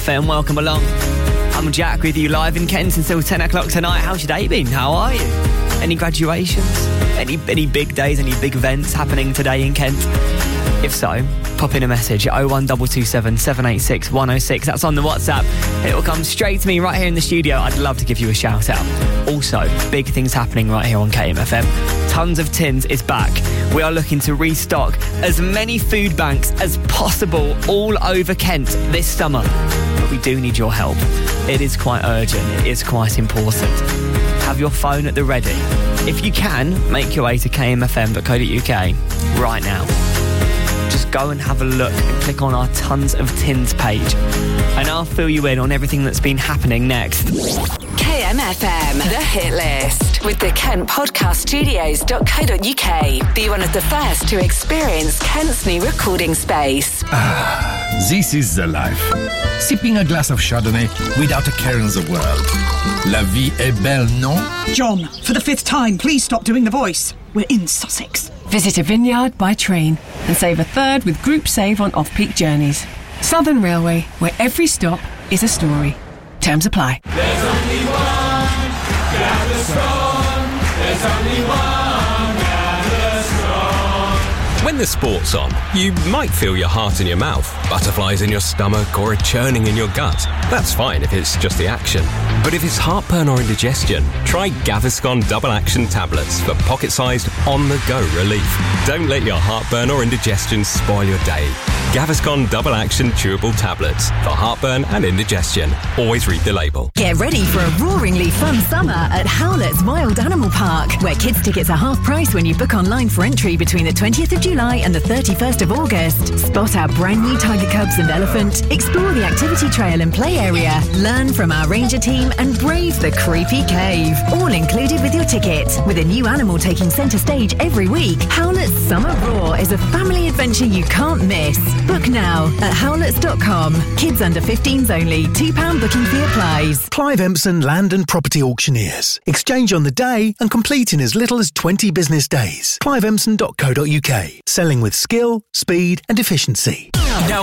FM. Welcome along. I'm Jack with you live in Kent until 10 o'clock tonight. How's your day been? How are you? Any graduations? Any big days? Any big events happening today in Kent? If so, pop in a message at 01227 786 106. That's on the WhatsApp. It will come straight to me right here in the studio. I'd love to give you a shout out. Also, big things happening right here on KMFM. Tons of Tins is back. We are looking to restock as many food banks as possible all over Kent this summer. But we do need your help. It is quite urgent. It is quite important. Have your phone at the ready. If you can, make your way to kmfm.co.uk right now. Just go and have a look and click on our Tons of Tins page. And I'll fill you in on everything that's been happening next. KMFM, the hit list, with the Kent Podcast Studios.co.uk. Be one of the first to experience Kent's new recording space. This is the life. Sipping a glass of Chardonnay without a care in the world. La vie est belle, non? John, for the 5th time, please stop doing the voice. We're in Sussex. Visit a vineyard by train and save a third with Group Save on off-peak journeys. Southern Railway, where every stop is a story. Terms apply. There's only one Gaviscon. There's only one Gaviscon. When the sport's on, you might feel your heart in your mouth, butterflies in your stomach, or a churning in your gut. That's fine if it's just the action. But if it's heartburn or indigestion, try Gaviscon Double Action Tablets for pocket-sized, on-the-go relief. Don't let your heartburn or indigestion spoil your day. Gaviscon Double Action Chewable Tablets for heartburn and indigestion. Always read the label. Get ready for a roaringly fun summer at Howlett's Wild Animal Park, where kids' tickets are half price when you book online for entry between the 20th of July and the 31st of August. Spot our brand new tiger cubs and elephant, explore the activity trail and play area, learn from our ranger team and brave the creepy cave. All included with your ticket. With a new animal taking centre stage every week, Howlett's Summer Roar is a family adventure you can't miss. Book now at howletts.com. Kids under 15s only. £2 booking fee applies. Clive Empson Land and Property Auctioneers. Exchange on the day and complete in as little as 20 business days. cliveempson.co.uk. Selling with skill, speed and efficiency. Now